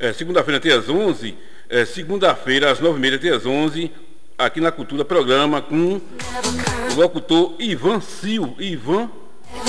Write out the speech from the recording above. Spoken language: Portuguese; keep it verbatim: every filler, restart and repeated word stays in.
é, segunda-feira até às onze, é, segunda-feira às nove e meia até às onze, aqui na Cultura, programa com o locutor Ivan Sil, Ivan